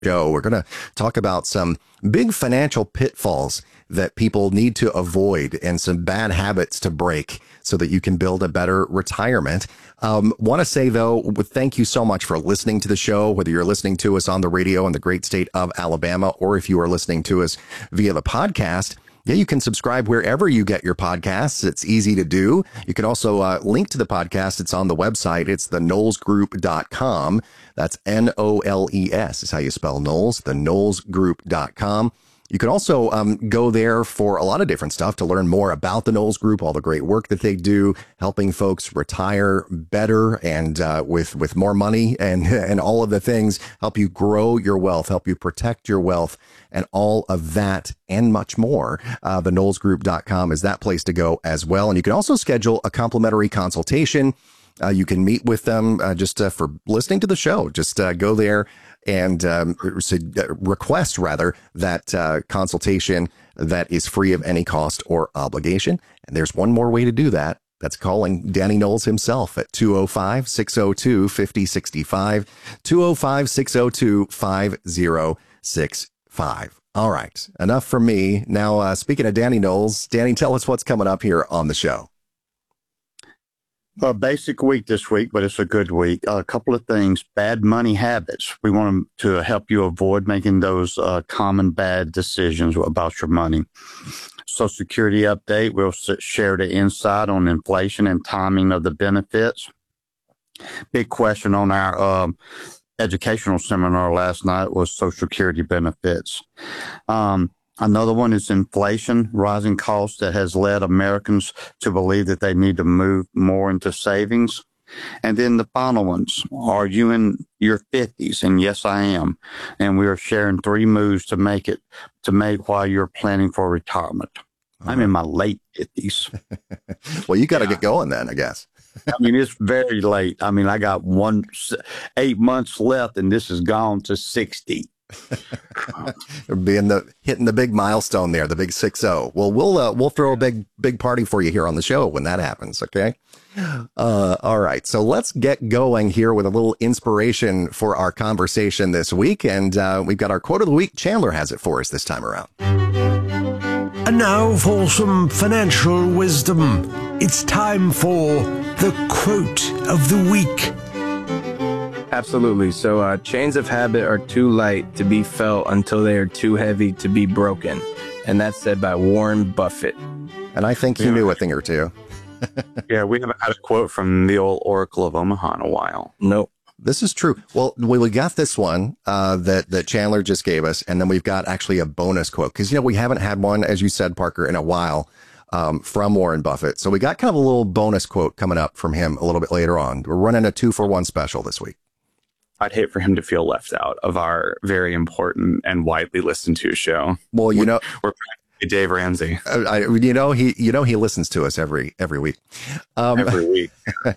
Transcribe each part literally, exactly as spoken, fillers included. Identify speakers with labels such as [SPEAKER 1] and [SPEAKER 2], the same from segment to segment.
[SPEAKER 1] show. We're going to talk about some big financial pitfalls that people need to avoid and some bad habits to break so that you can build a better retirement. Um, want to say, though, thank you so much for listening to the show, whether you're listening to us on the radio in the great state of Alabama or if you are listening to us via the podcast. Yeah, you can subscribe wherever you get your podcasts. It's easy to do. You can also uh, link to the podcast. It's on the website. It's the knowles group dot com. That's N O L E S is how you spell Knowles, the knowles group dot com. You can also um, go there for a lot of different stuff to learn more about the Knowles Group, all the great work that they do, helping folks retire better and uh, with with more money and and all of the things, help you grow your wealth, help you protect your wealth, and all of that and much more. Uh, the knowles group dot com is that place to go as well. And you can also schedule a complimentary consultation. Uh, you can meet with them uh, just uh, for listening to the show. Just uh, go there and um, request, rather, that uh, consultation that is free of any cost or obligation. And there's one more way to do that. That's calling Danny Knowles himself at two oh five, six oh two, five oh six five, two oh five, six oh two, five oh six five. All right, enough from me. Now, uh, speaking of Danny Knowles, Danny, tell us what's coming up here on the show.
[SPEAKER 2] A basic week this week, but it's a good week. Uh, a couple of things. Bad money habits. We want to help you avoid making those uh, common bad decisions about your money. Social Security update. We'll share the insight on inflation and timing of the benefits. Big question on our um, educational seminar last night was Social Security benefits. Um, Another one is inflation, rising costs that has led Americans to believe that they need to move more into savings. And then the final ones, are you in your fifties? And yes, I am. And we are sharing three moves to make it, to make while you're planning for retirement. I'm in my late fifties.
[SPEAKER 1] Well, you got to yeah. get going then, I guess.
[SPEAKER 2] I mean, it's very late. I mean, I got one, eight months left and this has gone to sixty.
[SPEAKER 1] Being the hitting the big milestone there, the big six oh. Well, we'll uh, we'll throw a big big party for you here on the show when that happens. Okay. Uh, all right. So let's get going here with a little inspiration for our conversation this week, and uh, we've got our quote of the week. Chandler has it for us this time around.
[SPEAKER 3] And now for some financial wisdom. It's time for the quote of the week.
[SPEAKER 4] Absolutely. So uh, chains of habit are too light to be felt until they are too heavy to be broken. And that's said by Warren Buffett.
[SPEAKER 1] And I think he yeah. knew a thing or two.
[SPEAKER 5] Yeah, we haven't had a quote from the old Oracle of Omaha in a while.
[SPEAKER 4] Nope.
[SPEAKER 1] This is true. Well, we got this one uh, that, that Chandler just gave us, and then we've got actually a bonus quote. Because, you know, we haven't had one, as you said, Parker, in a while um, from Warren Buffett. So we got kind of a little bonus quote coming up from him a little bit later on. We're running a two for one special this week.
[SPEAKER 5] I'd hate for him to feel left out of our very important and widely listened to show.
[SPEAKER 1] Well, you
[SPEAKER 5] we're,
[SPEAKER 1] know,
[SPEAKER 5] we're practically Dave Ramsey.
[SPEAKER 1] I, you know, he, you know, he listens to us every, every week, um,
[SPEAKER 5] every week.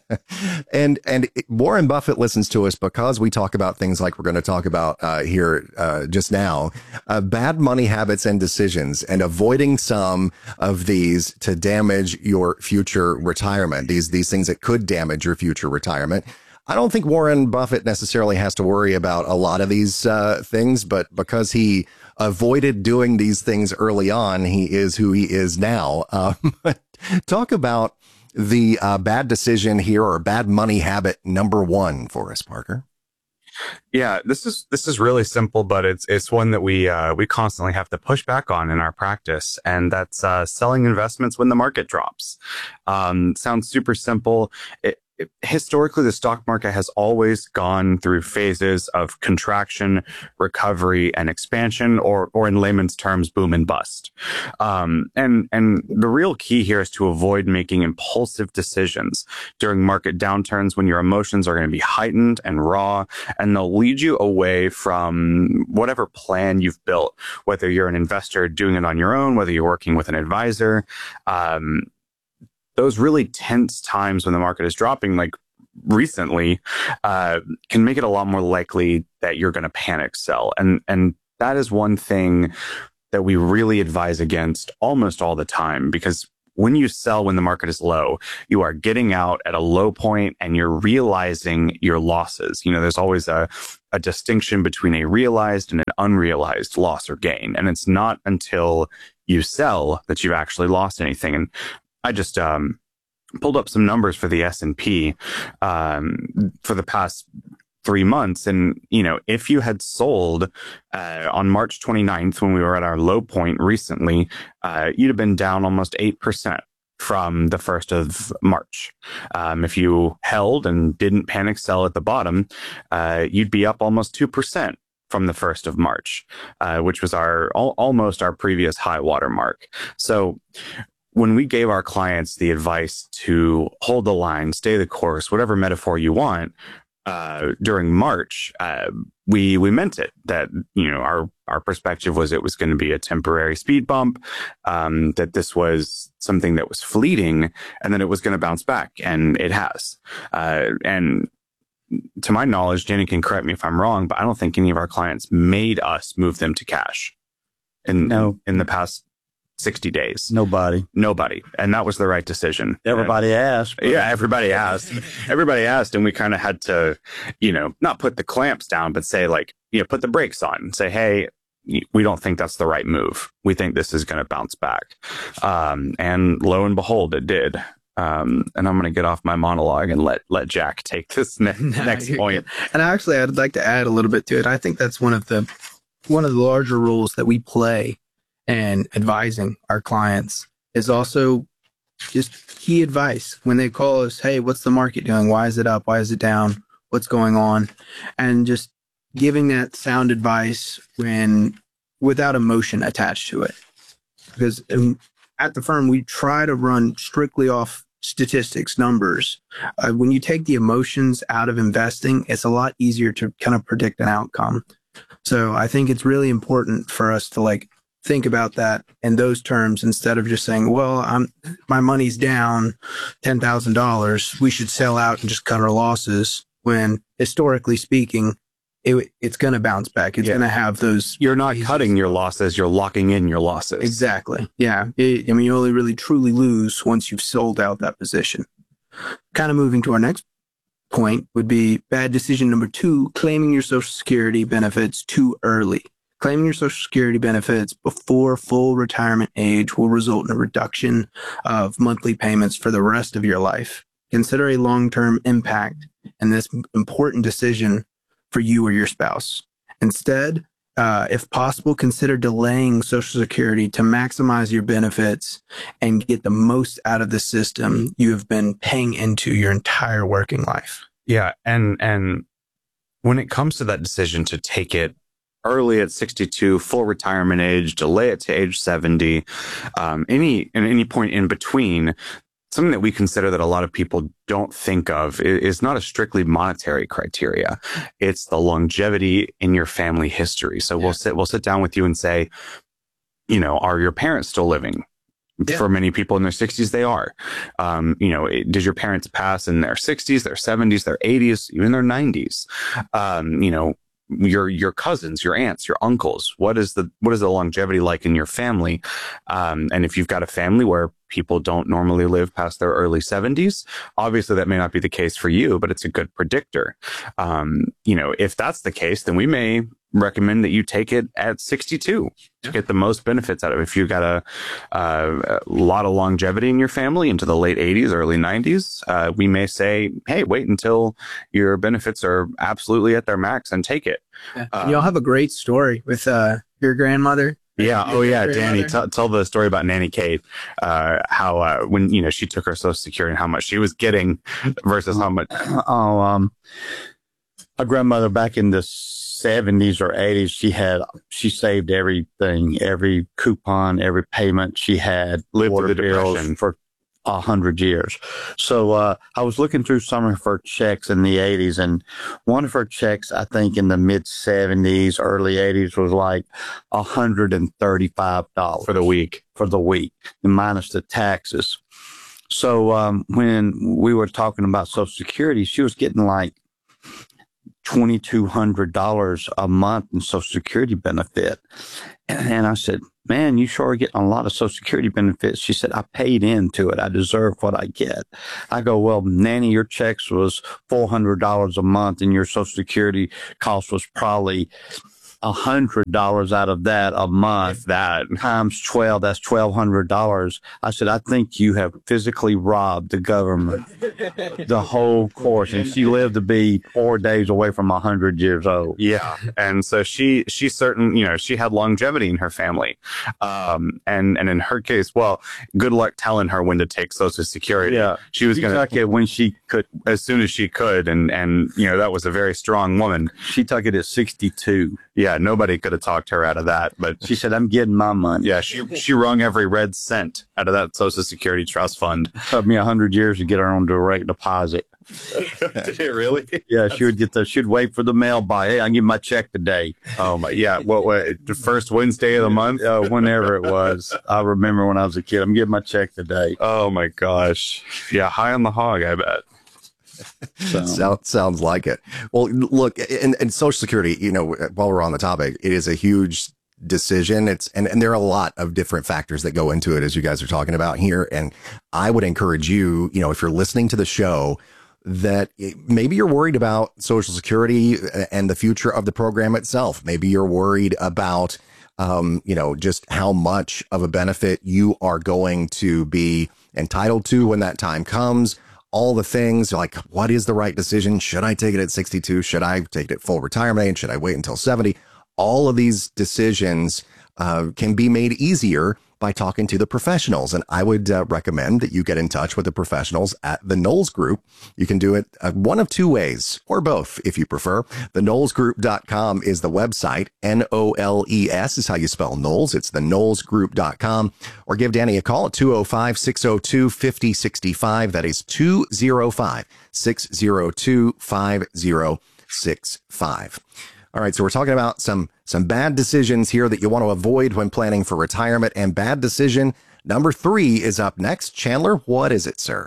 [SPEAKER 1] and, and Warren Buffett listens to us because we talk about things like we're going to talk about uh, here uh, just now, uh, bad money habits and decisions, and avoiding some of these to damage your future retirement. These, these things that could damage your future retirement. I don't think Warren Buffett necessarily has to worry about a lot of these uh, things, but because he avoided doing these things early on, he is who he is now. Um, talk about the uh, bad decision here, or bad money habit number one for us, Parker.
[SPEAKER 5] Yeah, this is this is really simple, but it's it's one that we uh, we constantly have to push back on in our practice, and that's uh, selling investments when the market drops. Um, sounds super simple. It, Historically, the stock market has always gone through phases of contraction, recovery, and expansion, or, or in layman's terms, boom and bust. Um, and, and the real key here is to avoid making impulsive decisions during market downturns when your emotions are going to be heightened and raw, and they'll lead you away from whatever plan you've built, whether you're an investor doing it on your own, whether you're working with an advisor. Um, Those really tense times when the market is dropping, like recently, uh, can make it a lot more likely that you're going to panic sell. And, and that is one thing that we really advise against almost all the time, because when you sell when the market is low, you are getting out at a low point and you're realizing your losses. You know, there's always a, a distinction between a realized and an unrealized loss or gain. And it's not until you sell that you've actually lost anything. And I just um, pulled up some numbers for the S and P um, for the past three months. And, you know, if you had sold uh, on March twenty-ninth, when we were at our low point recently, uh, you'd have been down almost eight percent from the first of March. Um, if you held and didn't panic sell at the bottom, uh, you'd be up almost two percent from the first of March, uh, which was our al- almost our previous high water mark. So when we gave our clients the advice to hold the line, stay the course, whatever metaphor you want, uh, during March, uh, we we meant it. That, you know, our our perspective was it was going to be a temporary speed bump, um, that this was something that was fleeting, and then it was going to bounce back, and it has. Uh, and to my knowledge, Danny can correct me if I'm wrong, but I don't think any of our clients made us move them to cash in
[SPEAKER 2] No.
[SPEAKER 5] in the past sixty days.
[SPEAKER 2] Nobody.
[SPEAKER 5] Nobody. And that was the right decision.
[SPEAKER 2] Everybody asked.
[SPEAKER 5] Uh, yeah, everybody asked. Everybody asked. And we kind of had to, you know, not put the clamps down, but say, like, you know, put the brakes on. Say, hey, we don't think that's the right move. We think this is going to bounce back. Um, and lo and behold, it did. Um, and I'm going to get off my monologue and let let Jack take this ne-
[SPEAKER 6] No,
[SPEAKER 5] next
[SPEAKER 6] you're
[SPEAKER 5] point.
[SPEAKER 6] good. And actually, I'd like to add a little bit to it. I think that's one of the one of the larger roles that we play in advising our clients is also just key advice when they call us. Hey, what's the market doing? Why is it up? Why is it down? What's going on? And just giving that sound advice when without emotion attached to it, because um, at the firm we try to run strictly off statistics, numbers. Uh, when you take the emotions out of investing, it's a lot easier to kind of predict an outcome. So I think it's really important for us to like think about that in those terms instead of just saying, well, I'm my money's down ten thousand dollars. We should sell out and just cut our losses, when historically speaking, it, it's going to bounce back. It's
[SPEAKER 5] Yeah.
[SPEAKER 6] going to have those.
[SPEAKER 5] You're not cutting your losses. You're locking in your losses.
[SPEAKER 6] Exactly. Yeah. It, I mean, you only really truly lose once you've sold out that position. Kind of moving to our next point would be bad decision number two, claiming your Social Security benefits too early. Claiming your Social Security benefits before full retirement age will result in a reduction of monthly payments for the rest of your life. Consider a long-term impact in this important decision for you or your spouse. Instead, uh, if possible, consider delaying Social Security to maximize your benefits and get the most out of the system you have been paying into your entire working life.
[SPEAKER 5] Yeah, and and when it comes to that decision to take it early at sixty-two, full retirement age, delay it to age seventy, um, any and any point in between, something that we consider that a lot of people don't think of is not a strictly monetary criteria. It's the longevity in your family history. So
[SPEAKER 6] Yeah.
[SPEAKER 5] we'll sit we'll sit down with you and say, you know, are your parents still living?
[SPEAKER 6] Yeah.
[SPEAKER 5] For many people in their sixties, they are. Um, you know, it- did your parents pass in their sixties, their seventies, their eighties, even their nineties? Um, you know, your your cousins, your aunts, your uncles. What is the what is the longevity like in your family? Um, and if you've got a family where people don't normally live past their early seventies, obviously that may not be the case for you, but it's a good predictor. Um, you know, if that's the case, then we may recommend that you take it at sixty-two to get the most benefits out of it. If you've got a, a, a lot of longevity in your family into the late eighties, early nineties, uh, we may say, hey, wait until your benefits are absolutely at their max and take it.
[SPEAKER 6] Yeah.
[SPEAKER 5] Uh,
[SPEAKER 6] Y'all have a great story with uh, your grandmother.
[SPEAKER 5] Yeah. Oh, yeah.
[SPEAKER 6] Your
[SPEAKER 5] Danny,
[SPEAKER 6] grandmother.
[SPEAKER 5] t- tell the story about Nanny Kate, uh, how, uh, when, you know, she took her Social Security and how much she was getting versus how much.
[SPEAKER 2] Oh, um, a grandmother back in the seventies or eighties, she had, she saved everything, every coupon, every payment she had,
[SPEAKER 5] Lived
[SPEAKER 2] water
[SPEAKER 5] through the
[SPEAKER 2] bills
[SPEAKER 5] Depression.
[SPEAKER 2] for a hundred years. So, uh, I was looking through some of her checks in the eighties, and one of her checks, I think in the mid seventies, early eighties, was like a hundred and thirty-five dollars
[SPEAKER 5] For the week.
[SPEAKER 2] for the week, and minus the taxes. So um, when we were talking about Social Security, she was getting like twenty-two hundred dollars a month in Social Security benefit. And I said, man, you sure are getting a lot of Social Security benefits. She said, I paid into it. I deserve what I get. I go, well, Nanny, your checks was four hundred dollars a month and your Social Security cost was probably a hundred dollars out of that a month. That times twelve, that's twelve hundred dollars. I said, I think you have physically robbed the government the whole course. And she lived to be four days away from a hundred years old.
[SPEAKER 5] Yeah. And so she, she certain, you know, she had longevity in her family. Um, and, and in her case, well, good luck telling her when to take Social Security.
[SPEAKER 2] Yeah.
[SPEAKER 5] She was
[SPEAKER 2] She
[SPEAKER 5] going to
[SPEAKER 2] took it when she could.
[SPEAKER 5] as soon as she could. And, and, you know, that was a very strong woman.
[SPEAKER 2] She took it at sixty-two.
[SPEAKER 5] Yeah. Nobody could have talked her out of that, but
[SPEAKER 2] She said, I'm getting my money.
[SPEAKER 5] yeah, she, she wrung every red cent out of that Social Security trust fund.
[SPEAKER 2] Took me a hundred years to get her on direct deposit.
[SPEAKER 5] Did it really?
[SPEAKER 2] Yeah, she would get the, she'd wait for the mail by, hey, I give my check today.
[SPEAKER 5] Oh my, yeah. What, what, the first Wednesday of the month?
[SPEAKER 2] Uh, whenever it was. I remember when I was a kid, I'm getting my check today.
[SPEAKER 5] Oh my gosh. Yeah. High on the hog, I bet.
[SPEAKER 2] So,
[SPEAKER 1] Sound, sounds like it. Well, look, and, and Social Security, you know, while we're on the topic, it is a huge decision. It's, and, and there are a lot of different factors that go into it, as you guys are talking about here. And I would encourage you, you know, if you're listening to the show, that it, maybe you're worried about Social Security and the future of the program itself. Maybe you're worried about, um, you know, just how much of a benefit you are going to be entitled to when that time comes. All the things like, what is the right decision? Should I take it at sixty-two? Should I take it at full retirement age? Should I wait until seventy? All of these decisions uh, can be made easier by talking to the professionals. And I would uh, recommend that you get in touch with the professionals at the Knowles Group. You can do it uh, one of two ways, or both if you prefer. The knowles group dot com is the website. N O L E S is how you spell Knowles. It's the knowles group dot com. Or give Danny a call at two oh five, six oh two, five oh six five. That is two oh five, six oh two, five oh six five. All right, so we're talking about some some bad decisions here that you want to avoid when planning for retirement. And bad decision number three is up next. Chandler, what is it, sir?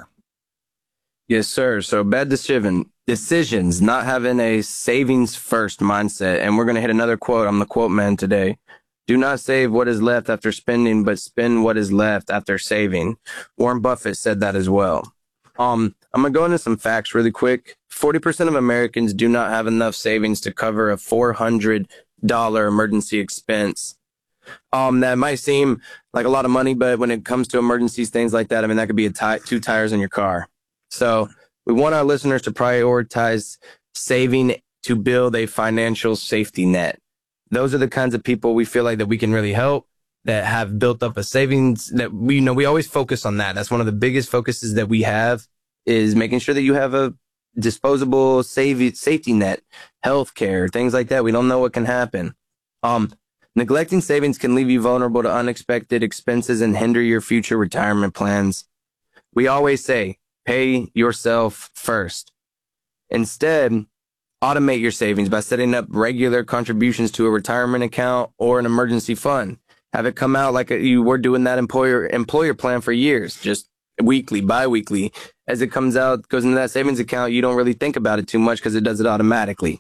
[SPEAKER 4] Yes, sir. So bad decision decisions, not having a savings first mindset. And we're going to hit another quote. I'm the quote man today. Do not save what is left after spending, but spend what is left after saving. Warren Buffett said that as well. Um, I'm going to go into some facts really quick. forty percent of Americans do not have enough savings to cover a four hundred dollars emergency expense. Um, that might seem like a lot of money, but when it comes to emergencies, things like that, I mean, that could be a ti- two tires in your car. So we want our listeners to prioritize saving to build a financial safety net. Those are the kinds of people we feel like that we can really help, that have built up a savings that we, you know, we always focus on that. That's one of the biggest focuses that we have, is making sure that you have a disposable save, safety net, healthcare, things like that. We don't know what can happen. Um, neglecting savings can leave you vulnerable to unexpected expenses and hinder your future retirement plans. We always say, pay yourself first. Instead, automate your savings by setting up regular contributions to a retirement account or an emergency fund. Have it come out like a, you were doing that employer employer plan for years, just weekly, bi-weekly. As it comes out, goes into that savings account, you don't really think about it too much because it does it automatically.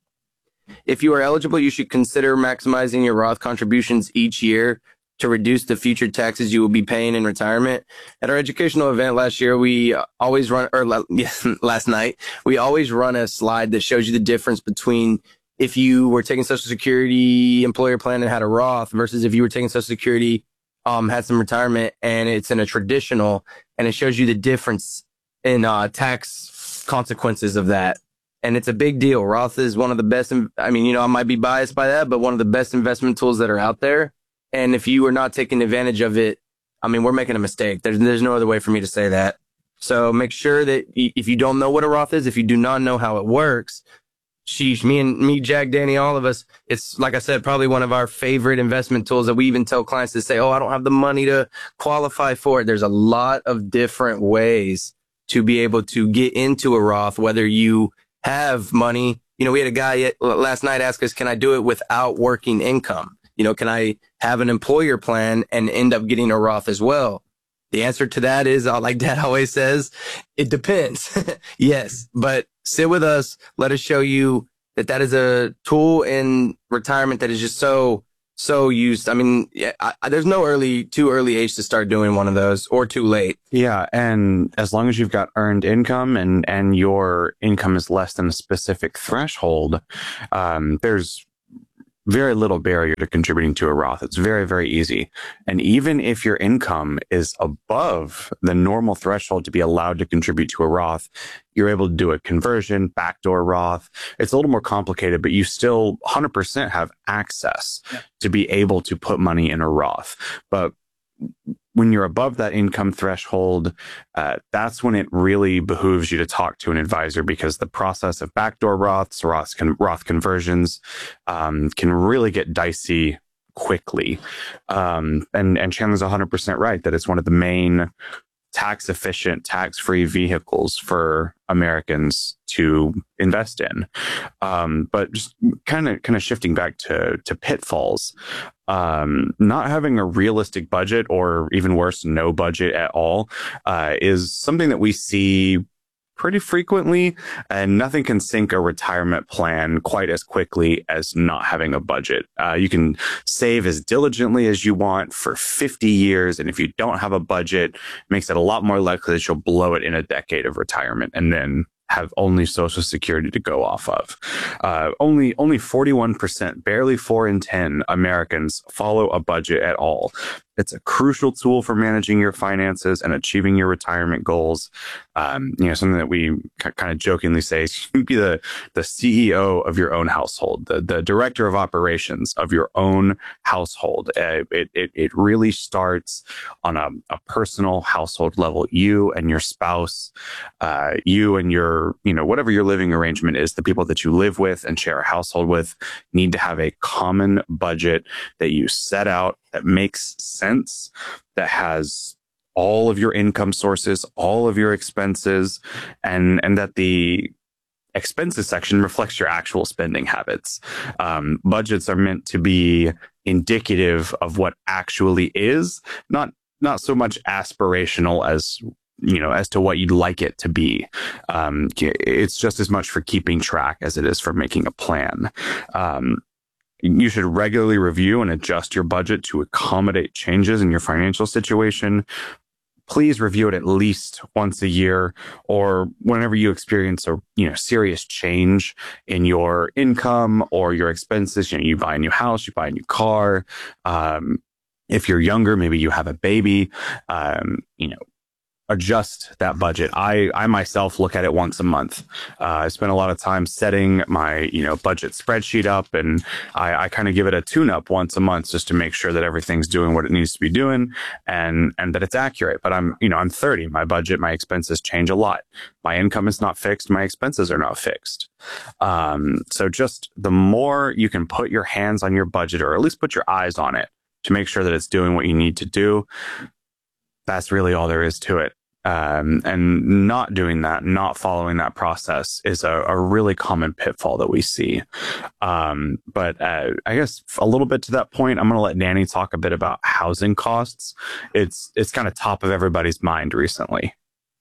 [SPEAKER 4] If you are eligible, you should consider maximizing your Roth contributions each year to reduce the future taxes you will be paying in retirement. At our educational event last year, we always run, or last night, we always run a slide that shows you the difference between if you were taking Social Security employer plan and had a Roth versus if you were taking Social Security, um, had some retirement and it's in a traditional, and it shows you the difference in uh, tax consequences of that. And it's a big deal. Roth is one of the best. I mean, you know, I might be biased by that, but one of the best investment tools that are out there. And if you are not taking advantage of it, I mean, we're making a mistake. There's, there's no other way for me to say that. So make sure that if you don't know what a Roth is, if you do not know how it works, sheesh, me and me, Jack, Danny, all of us, it's, like I said, probably one of our favorite investment tools that we even tell clients to say, oh, I don't have the money to qualify for it. There's a lot of different ways to be able to get into a Roth, whether you have money. You know, we had a guy last night ask us, can I do it without working income? You know, can I have an employer plan and end up getting a Roth as well? The answer to that is, uh, like Dad always says, it depends. Yes, but sit with us. Let us show you that that is a tool in retirement that is just so, so used. I mean, yeah, I, I, there's no early, too early age to start doing one of those or too late.
[SPEAKER 5] Yeah. And as long as you've got earned income and, and your income is less than a specific threshold, um, there's very little barrier to contributing to a Roth. It's very, very easy. And even if your income is above the normal threshold to be allowed to contribute to a Roth, you're able to do a conversion, backdoor Roth. It's a little more complicated, but you still one hundred percent have access yeah. to be able to put money in a Roth. But when you're above that income threshold, uh, that's when it really behooves you to talk to an advisor, because the process of backdoor Roths, Roth, con- Roth conversions, um, can really get dicey quickly. Um, and, and Chandler's one hundred percent right that it's one of the main tax efficient, tax free vehicles for Americans to invest in. Um, but just kind of, kind of shifting back to, to pitfalls, um, not having a realistic budget, or even worse, no budget at all, uh, is something that we see pretty frequently, and nothing can sink a retirement plan quite as quickly as not having a budget. Uh, you can save as diligently as you want for fifty years. And if you don't have a budget, it makes it a lot more likely that you'll blow it in a decade of retirement and then have only Social Security to go off of. Uh, only, only forty-one percent, barely four in ten Americans follow a budget at all. It's a crucial tool for managing your finances and achieving your retirement goals. Um, you know, something that we c- kind of jokingly say is you be the, the C E O of your own household, the, the director of operations of your own household. Uh, it, it, it really starts on a, a personal household level. You and your spouse, uh, you and your, you know, whatever your living arrangement is, the people that you live with and share a household with need to have a common budget that you set out, that makes sense, that has all of your income sources, all of your expenses, and, and that the expenses section reflects your actual spending habits. Um, budgets are meant to be indicative of what actually is, not, not so much aspirational as, you know, as to what you'd like it to be. Um, it's just as much for keeping track as it is for making a plan. Um, You should regularly review and adjust your budget to accommodate changes in your financial situation. Please review it at least once a year, or whenever you experience a, you know, serious change in your income or your expenses. You know, you buy a new house, you buy a new car. Um, if you're younger, maybe you have a baby, um, you know, adjust that budget. I, I myself look at it once a month. Uh, I spend a lot of time setting my, you know, budget spreadsheet up, and I, I kind of give it a tune up once a month just to make sure that everything's doing what it needs to be doing, and, and that it's accurate. But I'm, you know, I'm thirty. My budget, my expenses change a lot. My income is not fixed. My expenses are not fixed. Um, so just the more you can put your hands on your budget, or at least put your eyes on it to make sure that it's doing what you need to do, that's really all there is to it. Um, and not doing that, not following that process is a, a really common pitfall that we see. Um, but uh, I guess a little bit to that point, I'm going to let Danny talk a bit about housing costs. It's it's kind of top of everybody's mind recently.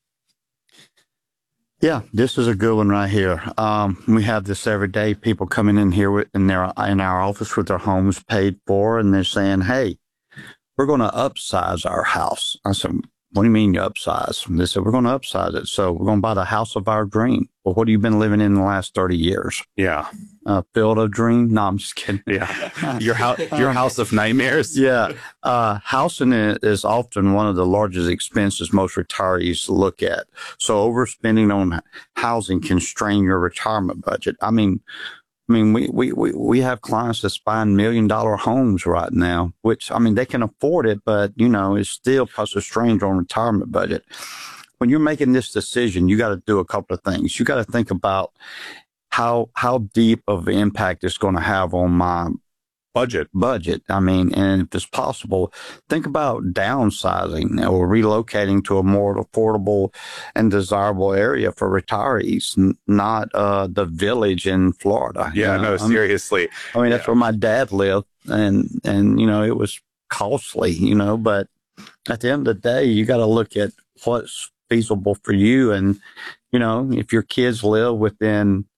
[SPEAKER 2] Yeah, this is a good one right here. Um, we have this every day. People coming in here with, in their in our office with their homes paid for, and they're saying, "Hey, we're going to upsize our house." I said, "What do you mean you upsize?" They said, "We're going to upsize it. So we're going to buy the house of our dream." Well, what have you been living in the last thirty years?
[SPEAKER 5] Yeah.
[SPEAKER 2] Uh, field of dream? No, I'm just kidding.
[SPEAKER 5] Yeah. Your house, your house of nightmares.
[SPEAKER 2] Yeah. Uh, housing is often one of the largest expenses most retirees look at. So overspending on housing can strain your retirement budget. I mean, I mean, we, we, we, we have clients that's buying million dollar homes right now, which, I mean, they can afford it, but, you know, it's still puts a strain on retirement budget. When you're making this decision, you got to do a couple of things. You got to think about how, how deep of an impact it's going to have on my budget budget. I mean, and if it's possible, think about downsizing or relocating to a more affordable and desirable area for retirees, n- not uh, the village in Florida.
[SPEAKER 5] Yeah,
[SPEAKER 2] you know?
[SPEAKER 5] no, seriously.
[SPEAKER 2] I mean, that's yeah. where my dad lived, and, and, you know, it was costly, you know, but at the end of the day, you got to look at what's feasible for you. And, you know, if your kids live within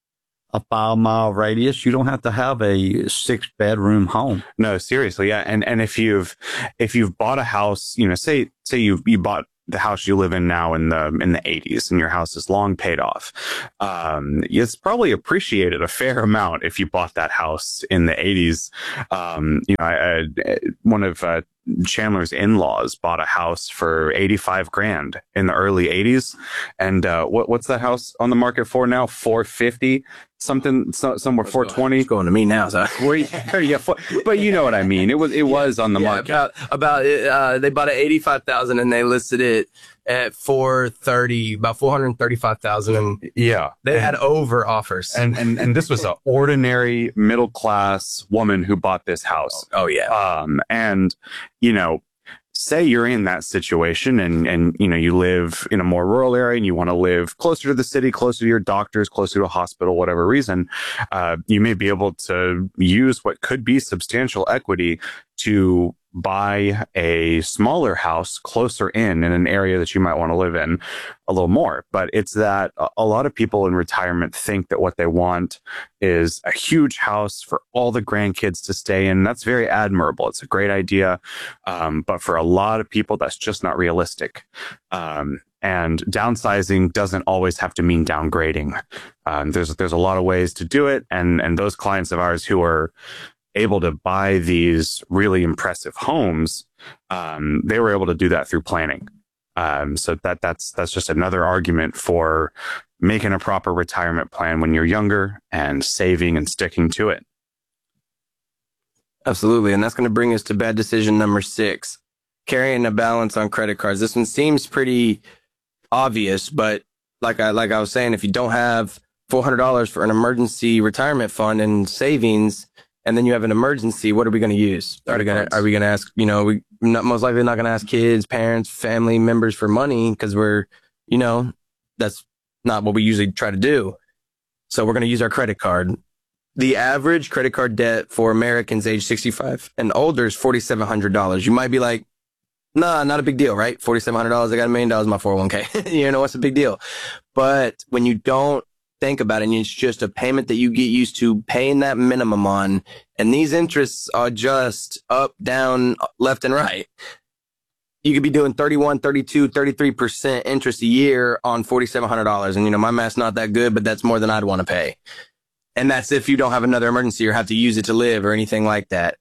[SPEAKER 2] a five mile radius. You don't have to have a six bedroom home.
[SPEAKER 5] No, seriously. Yeah. And, and if you've, if you've bought a house, you know, say, say you, you bought the house you live in now in the, in the eighties and your house is long paid off. Um, it's probably appreciated a fair amount if you bought that house in the eighties. Um, you know, I, I, one of, uh, Chandler's in-laws bought a house for eighty-five grand in the early eighties. And, uh, what, what's that house on the market for now? four fifty, something, so, somewhere four twenty.
[SPEAKER 4] It's going to me now. So.
[SPEAKER 5] Where you, yeah, but you know what I mean? It was, it was on the
[SPEAKER 4] Yeah,
[SPEAKER 5] market.
[SPEAKER 4] about, about, uh, they bought it eighty-five thousand and they listed it at four thirty, about four hundred thirty-five thousand. And
[SPEAKER 5] Yeah.
[SPEAKER 4] they
[SPEAKER 5] and,
[SPEAKER 4] had over offers.
[SPEAKER 5] and, and, and this was an ordinary middle class woman who bought this house.
[SPEAKER 4] oh, yeah.
[SPEAKER 5] Um, and, you know, say you're in that situation and, and, you know, you live in a more rural area and you want to live closer to the city, closer to your doctors, closer to a hospital, whatever reason, uh, you may be able to use what could be substantial equity to buy a smaller house closer in, in an area that you might want to live in a little more. But it's that a lot of people in retirement think that what they want is a huge house for all the grandkids to stay in. That's very admirable. It's a great idea. Um, but for a lot of people, that's just not realistic. Um, and downsizing doesn't always have to mean downgrading. Um, there's, there's a lot of ways to do it. And, and those clients of ours who are able to buy these really impressive homes, um, they were able to do that through planning. Um, so that that's that's just another argument for making a proper retirement plan when you're younger and saving and sticking to it.
[SPEAKER 4] Absolutely. And that's going to bring us to bad decision number six, carrying a balance on credit cards. This one seems pretty obvious, but like I like I was saying, if you don't have four hundred dollars for an emergency retirement fund and savings, and then you have an emergency, what are we going to use? Are we going to, are we going to ask, you know, we not, most likely not going to ask kids, parents, family members for money because we're, you know, that's not what we usually try to do. So we're going to use our credit card. The average credit card debt for Americans age sixty-five and older is four thousand seven hundred dollars. You might be like, nah, not a big deal, right? four thousand seven hundred dollars. I got a million dollars in my four oh one k. You know, what's a big deal? But when you don't think about it, and it's just a payment that you get used to paying that minimum on, and these interests are just up, down, left, and right. You could be doing thirty-one, thirty-two, thirty-three percent interest a year on four thousand seven hundred dollars. And, you know, my math's not that good, but that's more than I'd want to pay. And that's if you don't have another emergency or have to use it to live or anything like that.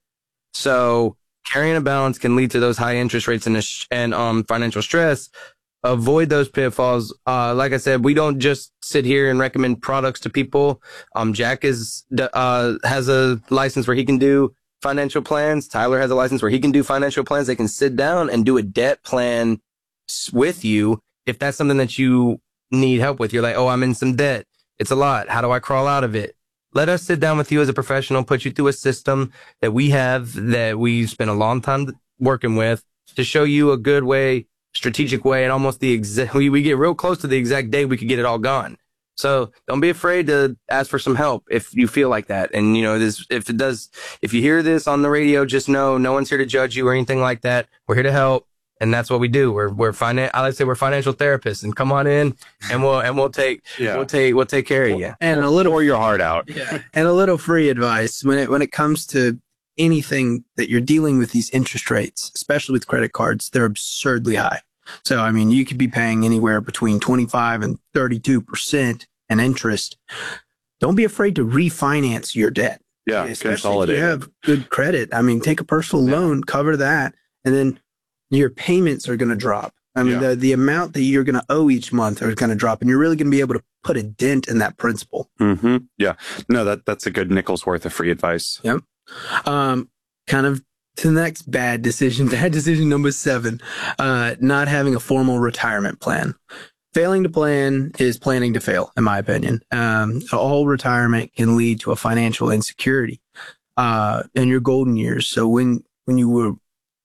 [SPEAKER 4] So carrying a balance can lead to those high interest rates and, and um, financial stress. Avoid those pitfalls. Uh, like I said, we don't just sit here and recommend products to people. Um, Jack is, uh, has a license where he can do financial plans. Tyler has a license where he can do financial plans. They can sit down and do a debt plan with you. If that's something that you need help with, you're like, oh, I'm in some debt. It's a lot. How do I crawl out of it? Let us sit down with you as a professional, put you through a system that we have, that we spent a long time working with to show you a good way, strategic way, and almost the exact, we, we get real close to the exact day we could get it all gone. So don't be afraid to ask for some help if you feel like that. And, you know, this, if it does, if you hear this on the radio, just know no one's here to judge you or anything like that. We're here to help. And that's what we do. We're, we're finan- I like to say we're financial therapists, and come on in and we'll, and we'll take,
[SPEAKER 5] Yeah.
[SPEAKER 4] we'll take, we'll take care of you.
[SPEAKER 6] And a little,
[SPEAKER 5] Pour your heart out.
[SPEAKER 6] yeah, and a little free advice when it when it comes to anything that you're dealing with these interest rates, especially with credit cards. They're absurdly high. So, I mean, you could be paying anywhere between twenty-five and thirty-two percent in interest. Don't be afraid to refinance your debt.
[SPEAKER 5] Yeah,
[SPEAKER 6] Especially
[SPEAKER 5] consolidate.
[SPEAKER 6] if you have good credit. I mean, take a personal
[SPEAKER 5] Yeah.
[SPEAKER 6] loan, cover that, and then your payments are going to drop. I mean,
[SPEAKER 5] Yeah.
[SPEAKER 6] the, the amount that you're going to owe each month are going to drop, and you're really going to be able to put a dent in that principal.
[SPEAKER 5] Mm-hmm. Yeah. No, that that's a good nickel's worth of free advice.
[SPEAKER 6] Um, kind of to the next bad decision, bad decision number seven, uh, not having a formal retirement plan. Failing to plan is planning to fail, in my opinion. Um, all retirement can lead to a financial insecurity, uh, in your golden years. So when, when you were,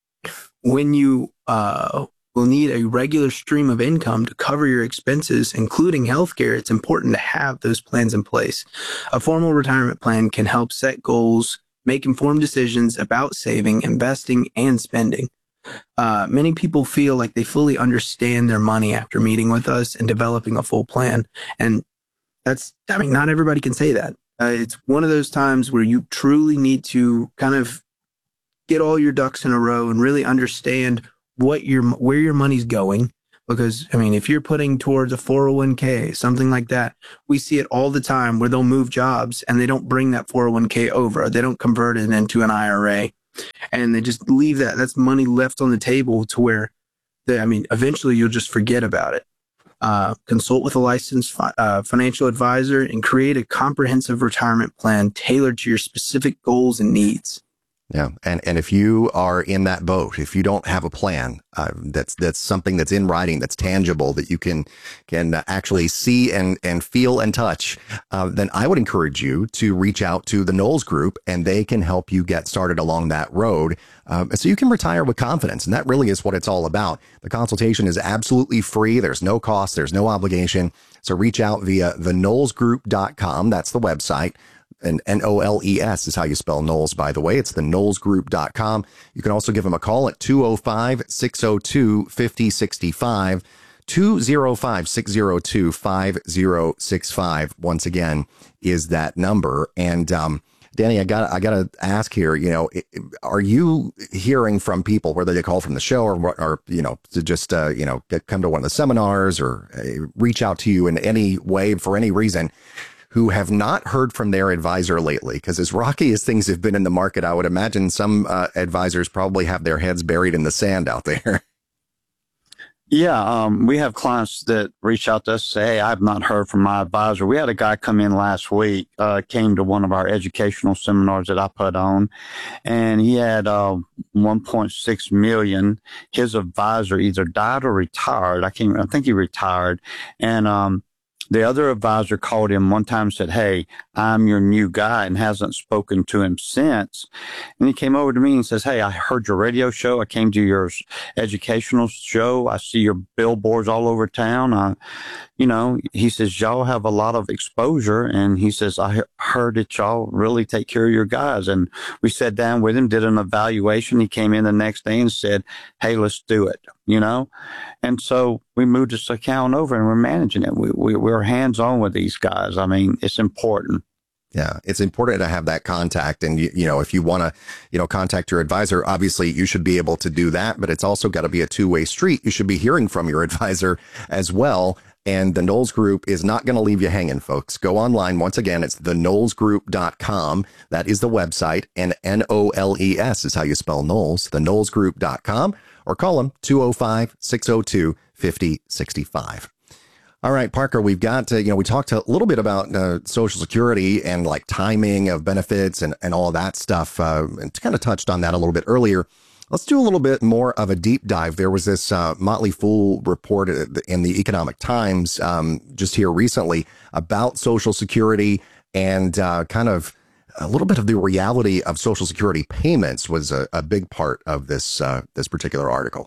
[SPEAKER 6] when you, uh, will need a regular stream of income to cover your expenses, including healthcare, it's important to have those plans in place. A formal retirement plan can help set goals, make informed decisions about saving, investing, and spending. Uh, many people feel like they fully understand their money after meeting with us and developing a full plan. And that's, I mean, not everybody can say that. Uh, it's one of those times where you truly need to kind of get all your ducks in a row and really understand what your, where your money's going. Because, I mean, if you're putting towards a four oh one k, something like that, we see it all the time where they'll move jobs and they don't bring that four oh one k over. They don't convert it into an I R A, and they just leave that. That's money left on the table to where, they, I mean, eventually you'll just forget about it. Uh, consult with a licensed fi- uh, financial advisor and create a comprehensive retirement plan tailored to your specific goals and needs.
[SPEAKER 1] Yeah. And, and if you are in that boat, if you don't have a plan, uh, that's, that's something that's in writing, that's tangible, that you can, can actually see and, and feel and touch, uh, then I would encourage you to reach out to the Knowles Group, and they can help you get started along that road. Um, so you can retire with confidence. And that really is what it's all about. The consultation is absolutely free. There's no cost. There's no obligation. So reach out via the knowles group dot com. That's the website. And N O L E S is how you spell Knowles, by the way. It's the knowles group dot com. You can also give them a call at two oh five, six oh two, five oh six five, two oh five, six oh two, five oh six five. Once again, is that number. And, um, Danny, I got I got to ask here, you know, are you hearing from people, whether they call from the show or, or you know, to just, uh, you know, get, come to one of the seminars or uh, reach out to you in any way for any reason, who have not heard from their advisor lately? Because as rocky as things have been in the market, I would imagine some uh, advisors probably have their heads buried in the sand out there.
[SPEAKER 2] Yeah, um, we have clients that reach out to us, say, hey, I've not heard from my advisor. We had a guy come in last week, uh, came to one of our educational seminars that I put on, and he had uh, one point six million. His advisor either died or retired. I can't, I think he retired. And, um, the other advisor called him one time and said, hey, I'm your new guy, and hasn't spoken to him since. And he came over to me and says, hey, I heard your radio show. I came to your educational show. I see your billboards all over town. I, you know, he says, y'all have a lot of exposure. And he says, I heard that y'all really take care of your guys. And we sat down with him, did an evaluation. He came in the next day and said, hey, let's do it. You know, and so we moved this account over and we're managing it. We, we, we're hands on with these guys. I mean, it's important.
[SPEAKER 1] Yeah, it's important to have that contact. And, you, you know, if you want to, you know, contact your advisor, obviously you should be able to do that. But it's also got to be a two way street. You should be hearing from your advisor as well. And the Knowles Group is not going to leave you hanging, folks. Go online. Once again, it's the knowles group dot com. That is the website. And N O L E S is how you spell Knowles, the knowles group dot com. Or call them two oh five, six oh two, five oh six five. All right, Parker, we've got, uh, you know, we talked a little bit about uh, Social Security and like timing of benefits and, and all that stuff, uh, and kind of touched on that a little bit earlier. Let's do a little bit more of a deep dive. There was this uh, Motley Fool report in the Economic Times um, just here recently about Social Security and uh, kind of a little bit of the reality of Social Security payments was a, a big part of this uh, this particular article.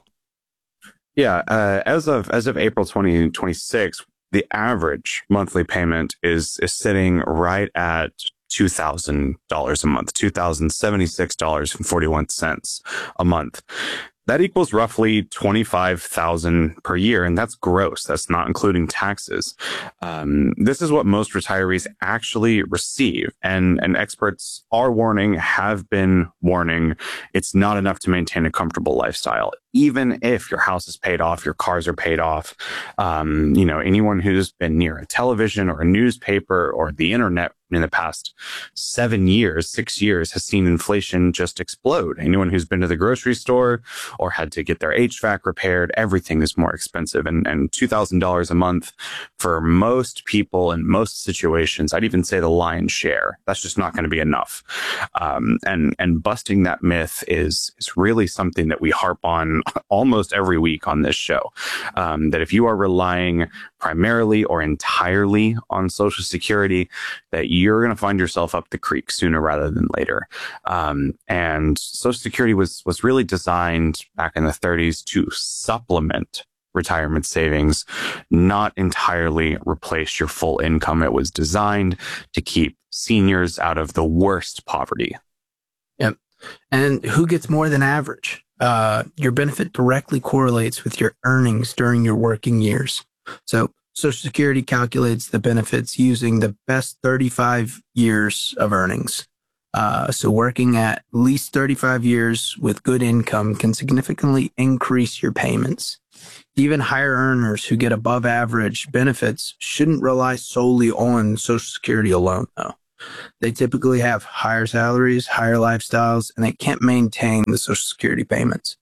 [SPEAKER 5] Yeah, uh, as of as of April twenty twenty-six, the average monthly payment is is sitting right at two thousand dollars a month, two thousand seventy-six dollars and forty-one cents a month. That equals roughly twenty-five thousand dollars per year, and that's gross. That's not including taxes. Um, this is what most retirees actually receive, and, and experts are warning, have been warning, it's not enough to maintain a comfortable lifestyle. Even if your house is paid off, your cars are paid off, um, you know, anyone who's been near a television or a newspaper or the internet in the past seven years, six years has seen inflation just explode. Anyone who's been to the grocery store or had to get their H V A C repaired, everything is more expensive. And, and two thousand dollars a month for most people in most situations, I'd even say the lion's share, that's just not going to be enough. Um, and, and busting that myth is, is really something that we harp on almost every week on this show. Um, that if you are relying primarily or entirely on Social Security, that you're going to find yourself up the creek sooner rather than later. Um, and Social Security was, was really designed back in the thirties to supplement retirement savings, not entirely replace your full income. It was designed to keep seniors out of the worst poverty.
[SPEAKER 6] Yep. And who gets more than average? Uh, your benefit directly correlates with your earnings during your working years. So Social Security calculates the benefits using the best thirty-five years of earnings. Uh, so working at least thirty-five years with good income can significantly increase your payments. Even higher earners who get above average benefits shouldn't rely solely on Social Security alone, though. They typically have higher salaries, higher lifestyles, and they can't maintain the Social Security payments.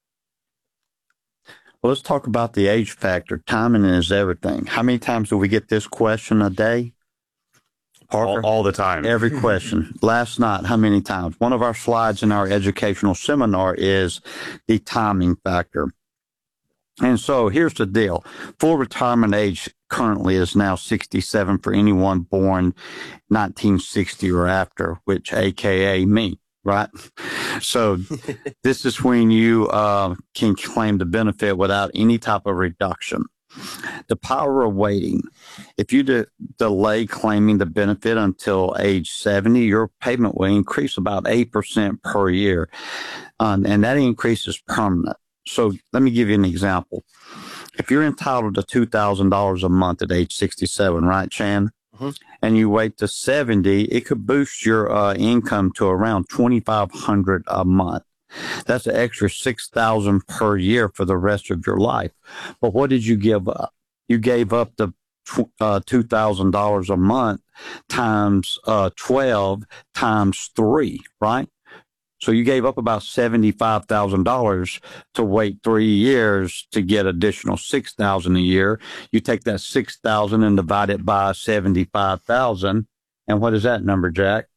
[SPEAKER 2] Well, let's talk about the age factor. Timing is everything. How many times do we get this question a day? Parker?
[SPEAKER 5] All, all the time.
[SPEAKER 2] Every question. Last night, how many times? One of our slides in our educational seminar is the timing factor. And so here's the deal. Full retirement age currently is now sixty-seven for anyone born nineteen sixty or after, which A K A me, right? So this is when you uh, can claim the benefit without any type of reduction. The power of waiting. If you de- delay claiming the benefit until age seventy, your payment will increase about eight percent per year. Um, and that increase is permanent. So let me give you an example. If you're entitled to two thousand dollars a month at age sixty-seven, right, Chan? Mm-hmm. And you wait to seventy, it could boost your uh, income to around twenty-five hundred dollars a month. That's an extra six thousand dollars per year for the rest of your life. But what did you give up? You gave up the uh, two thousand dollars a month times uh, twelve times three, right? So you gave up about seventy-five thousand dollars to wait three years to get additional six thousand dollars a year. You take that six thousand dollars and divide it by seventy-five thousand dollars. And what is that number, Jack?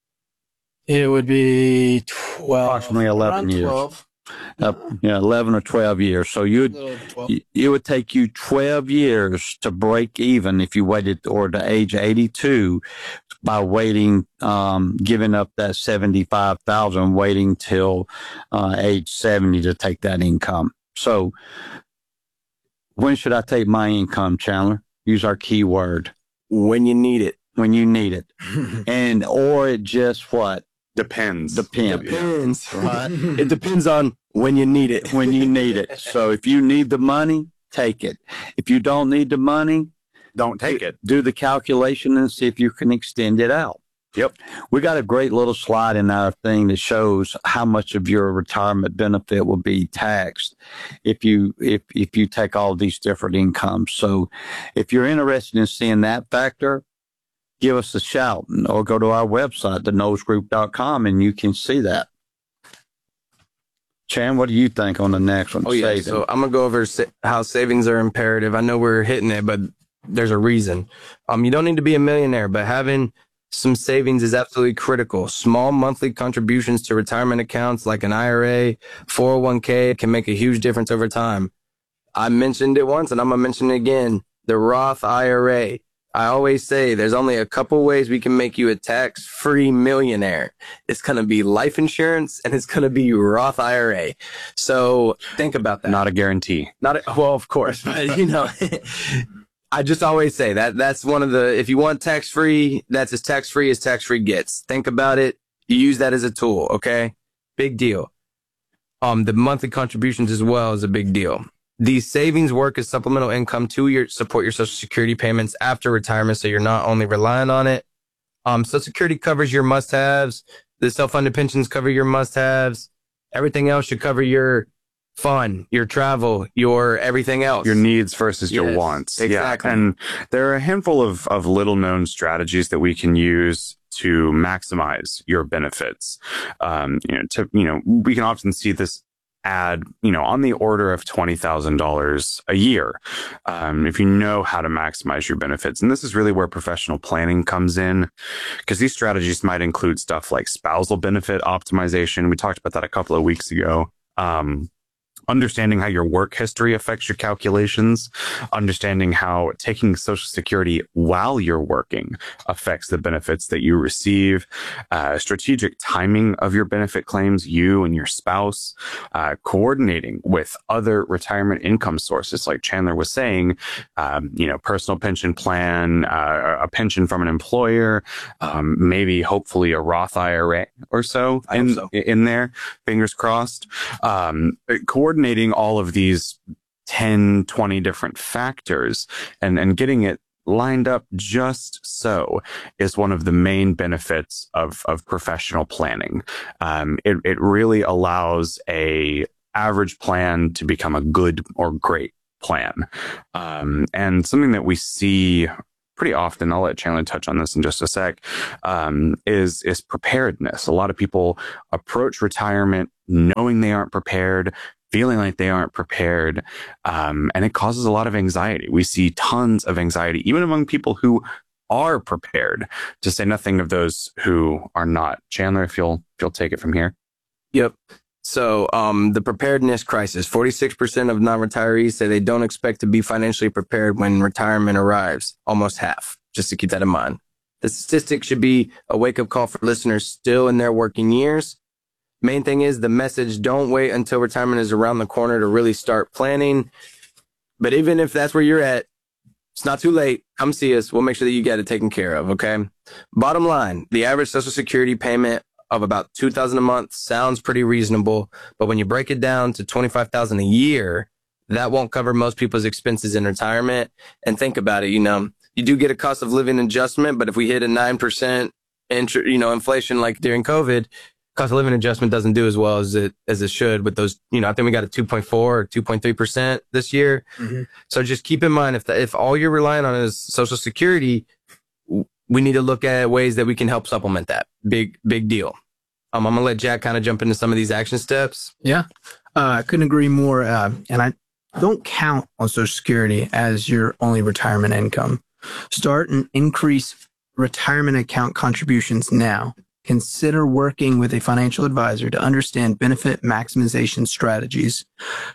[SPEAKER 6] It would be twelve.
[SPEAKER 2] Approximately eleven years.
[SPEAKER 6] twelve.
[SPEAKER 2] Uh, yeah, eleven or twelve years. So you'd, it would take you twelve years to break even if you waited or to age eighty-two by waiting, um, giving up that seventy-five thousand, waiting till uh, age seventy to take that income. So when should I take my income, Chandler? Use our key word.
[SPEAKER 4] When you need it.
[SPEAKER 2] When you need it. And, or it just what?
[SPEAKER 5] Depends.
[SPEAKER 2] Depends.
[SPEAKER 4] Depends.
[SPEAKER 2] Right?
[SPEAKER 4] It depends on when you need it.
[SPEAKER 2] When you need it. So if you need the money, take it. If you don't need the money,
[SPEAKER 5] Don't take it.
[SPEAKER 2] do the calculation and see if you can extend it out.
[SPEAKER 5] Yep.
[SPEAKER 2] We got a great little slide in our thing that shows how much of your retirement benefit will be taxed if you if if you take all these different incomes. So if you're interested in seeing that factor, give us a shout or go to our website, the knowles group dot com, and you can see that. Chan, what do you think on the next one?
[SPEAKER 4] Oh, yeah.
[SPEAKER 2] Saving.
[SPEAKER 4] So I'm going to go over sa- how savings are imperative. I know we're hitting it, but there's a reason. Um, you don't need to be a millionaire, but having some savings is absolutely critical. Small monthly contributions to retirement accounts like an I R A, four oh one k can make a huge difference over time. I mentioned it once and I'm going to mention it again. The Roth I R A. I always say there's only a couple ways we can make you a tax-free millionaire. It's going to be life insurance and it's going to be Roth I R A. So think about that.
[SPEAKER 5] Not a guarantee.
[SPEAKER 4] Not a, well, of course, but you know, I just always say that that's one of the, if you want tax-free, that's as tax-free as tax-free gets. Think about it. You use that as a tool. Okay. Big deal. Um, the monthly contributions as well is a big deal. These savings work as supplemental income to your support your Social Security payments after retirement. So you're not only relying on it. Um, Social Security covers your must-haves. The self-funded pensions cover your must-haves. Everything else should cover your fun, your travel, your everything else.
[SPEAKER 5] Your needs versus your
[SPEAKER 4] Yes,
[SPEAKER 5] wants.
[SPEAKER 4] exactly.
[SPEAKER 5] Yeah. And there are a handful of, of little known strategies that we can use to maximize your benefits. Um, you know, to, you know, we can often see this add, you know, on the order of twenty thousand dollars a year. Um, if you know how to maximize your benefits. And this is really where professional planning comes in, because these strategies might include stuff like spousal benefit optimization. We talked about that a couple of weeks ago. Um, understanding how your work history affects your calculations, understanding how taking Social Security while you're working affects the benefits that you receive, uh, strategic timing of your benefit claims, you and your spouse, uh, coordinating with other retirement income sources, like Chandler was saying, um, you know, personal pension plan, uh, a pension from an employer, um, maybe hopefully a Roth I R A or so
[SPEAKER 4] I
[SPEAKER 5] in,
[SPEAKER 4] hope so.
[SPEAKER 5] in there, fingers crossed. Um, coordinating all of these ten, twenty different factors, and, and getting it lined up just so is one of the main benefits of, of professional planning. Um, it, it really allows a average plan to become a good or great plan. Um, and something that we see pretty often, I'll let Chandler touch on this in just a sec, um, is, is preparedness. A lot of people approach retirement knowing they aren't prepared, feeling like they aren't prepared, um, and it causes a lot of anxiety. We see tons of anxiety, even among people who are prepared, to say nothing of those who are not. Chandler, if you'll, if you'll take it from here.
[SPEAKER 4] Yep. So um, the preparedness crisis, forty-six percent of non-retirees say they don't expect to be financially prepared when retirement arrives. Almost half, just to keep that in mind. The statistic should be a wake-up call for listeners still in their working years. Main thing is the message: don't wait until retirement is around the corner to really start planning. But even if that's where you're at, it's not too late. Come see us. We'll make sure that you get it taken care of, okay? Bottom line, the average Social Security payment of about two thousand dollars a month sounds pretty reasonable, but when you break it down to twenty-five thousand dollars a year, that won't cover most people's expenses in retirement. And think about it, you know, you do get a cost of living adjustment, but if we hit a nine percent intr- you know, inflation like during COVID, cost of living adjustment doesn't do as well as it as it should with those. You know, I think we got a two point four or two point three percent this year. Mm-hmm. So just keep in mind, if the, if all you're relying on is Social Security, we need to look at ways that we can help supplement that. Big, big deal. Um, I'm going to let Jack kind of jump into some of these action steps.
[SPEAKER 6] Yeah, uh, I couldn't agree more. Uh, and I don't count on Social Security as your only retirement income. Start and increase retirement account contributions now. Consider working with a financial advisor to understand benefit maximization strategies.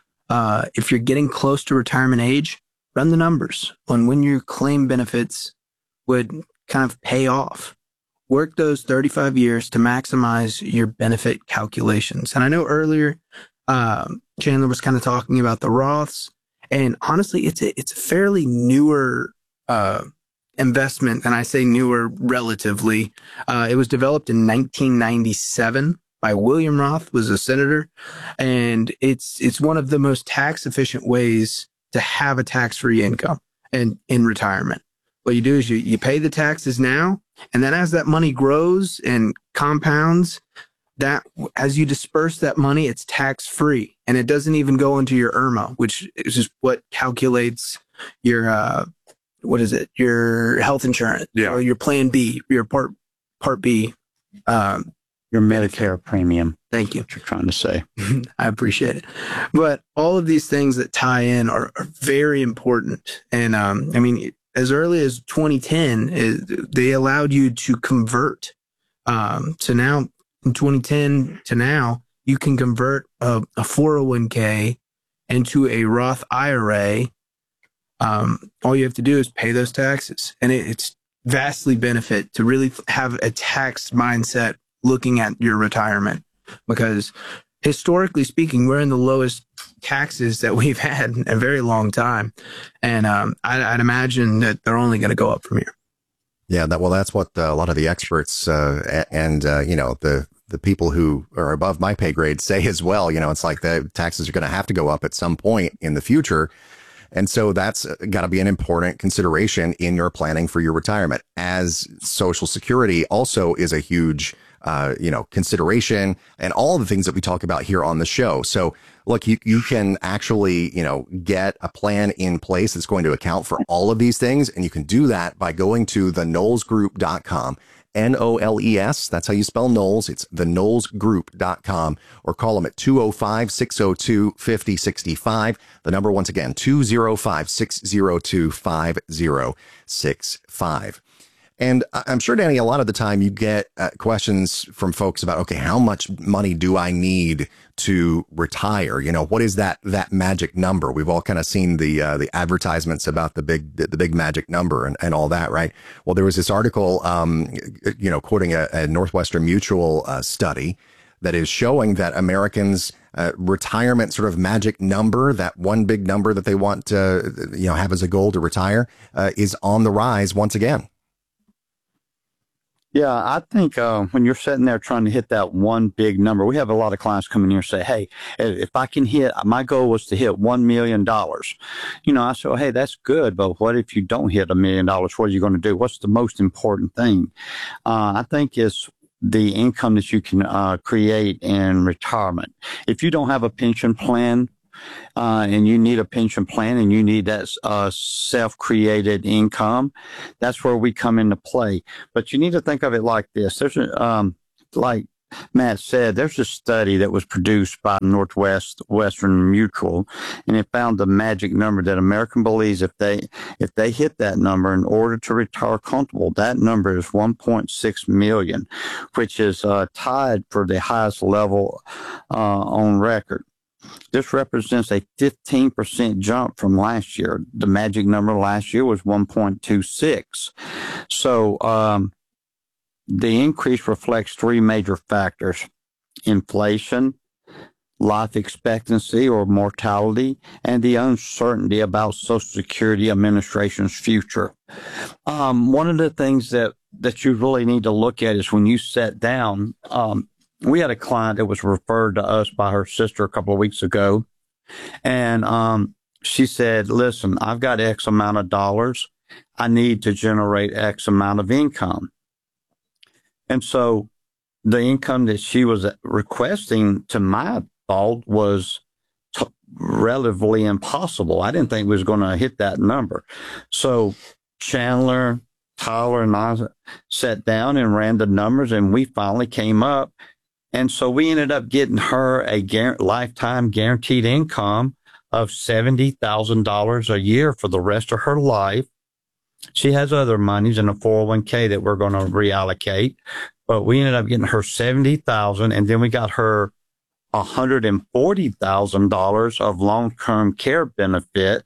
[SPEAKER 6] Uh, if you're getting close to retirement age, run the numbers on when your claim benefits would kind of pay off. Work those thirty-five years to maximize your benefit calculations. And I know earlier, um, Chandler was kind of talking about the Roths, and honestly, it's a, it's a fairly newer uh, investment, and I say newer relatively. Uh, it was developed in nineteen ninety-seven by William Roth, was a senator, and it's it's one of the most tax efficient ways to have a tax-free income and in retirement. What you do is you, you pay the taxes now, and then as that money grows and compounds, that as you disperse that money, it's tax-free, and it doesn't even go into your I R M A, which is just what calculates your uh, what is it? Your health insurance,
[SPEAKER 5] yeah,
[SPEAKER 6] or your Plan B, your Part Part B, um,
[SPEAKER 2] your Medicare premium.
[SPEAKER 6] Thank you.
[SPEAKER 2] What you're trying to say.
[SPEAKER 6] I appreciate it. But all of these things that tie in are, are very important, and um, I mean, as early as twenty ten, it, they allowed you to convert. Um, so now, in twenty ten to now, you can convert a, a four oh one k into a Roth I R A. Um, all you have to do is pay those taxes, and it, it's vastly benefit to really have a tax mindset looking at your retirement, because historically speaking, we're in the lowest taxes that we've had in a very long time. And um, I, I'd imagine that they're only going to go up from here.
[SPEAKER 1] Yeah, that well, that's what uh, a lot of the experts uh, and, uh, you know, the the people who are above my pay grade say as well. You know, it's like the taxes are going to have to go up at some point in the future. And so that's got to be an important consideration in your planning for your retirement, as Social Security also is a huge Uh, you know, consideration, and all the things that we talk about here on the show. So look, you, you can actually, you know, get a plan in place that's going to account for all of these things. And you can do that by going to the knowles group dot com, N O L E S. That's how you spell Knowles. It's the knowles group dot com, or call them at two oh five, six oh two, five oh six five. The number, once again, two oh five, six oh two, five oh six five. And I'm sure, Danny, a lot of the time you get uh, questions from folks about, okay, how much money do I need to retire? You know, what is that that magic number? We've all kind of seen the uh, the advertisements about the big the, the big magic number and, and all that, right? Well, there was this article, um, you know, quoting a, a Northwestern Mutual uh, study that is showing that Americans' uh, retirement sort of magic number, that one big number that they want to, you know, have as a goal to retire, uh, is on the rise once again.
[SPEAKER 2] Yeah, I think uh, when you're sitting there trying to hit that one big number, we have a lot of clients come in here and say, hey, if I can hit, my goal was to hit one million dollars. You know, I say, well, hey, that's good, but what if you don't hit a million dollars? What are you going to do? What's the most important thing? Uh, I think it's the income that you can uh, create in retirement. If you don't have a pension plan, Uh, and you need a pension plan and you need that uh, self-created income, that's where we come into play. But you need to think of it like this. There's a, um, like Matt said, there's a study that was produced by Northwest Western Mutual, and it found the magic number that American believes if they if they hit that number in order to retire comfortable, that number is one point six million, which is uh, tied for the highest level uh, on record. This represents a fifteen percent jump from last year. The magic number last year was one point two six. So um, the increase reflects three major factors: inflation, life expectancy or mortality, and the uncertainty about Social Security Administration's future. Um, one of the things that, that you really need to look at is when you sit down, um, we had a client that was referred to us by her sister a couple of weeks ago. And um, she said, listen, I've got X amount of dollars. I need to generate X amount of income. And so the income that she was requesting, to my thought, was t- relatively impossible. I didn't think we was going to hit that number. So Chandler, Tyler, and I sat down and ran the numbers, and we finally came up. And so we ended up getting her a gar- lifetime guaranteed income of seventy thousand dollars a year for the rest of her life. She has other monies in a four oh one k that we're going to reallocate, but we ended up getting her seventy thousand dollars, and then we got her one hundred forty thousand dollars of long-term care benefit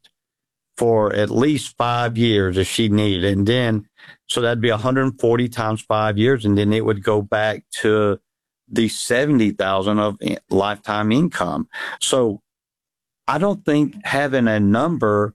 [SPEAKER 2] for at least five years if she needed. And then, so that'd be one hundred forty times five years, and then it would go back to the seventy thousand of lifetime income. So I don't think having a number